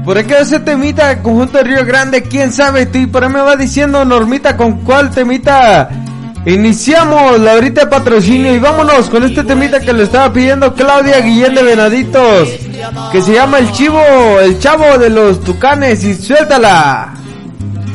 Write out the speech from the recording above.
por ahí quedó ese temita, conjunto de Río Grande, quién sabe, tú, y por ahí me va diciendo Normita con cuál temita iniciamos la horita de patrocinio, y vámonos con este temita que le estaba pidiendo Claudia Guillén de Venaditos, que se llama El Chavo de los Tucanes, y suéltala.